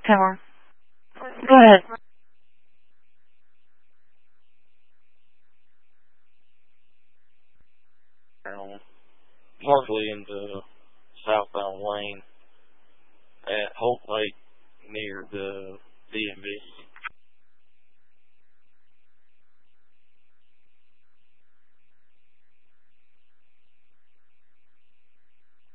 Tower. Go ahead. Partially into southbound lane at Holt Lake near the DMV.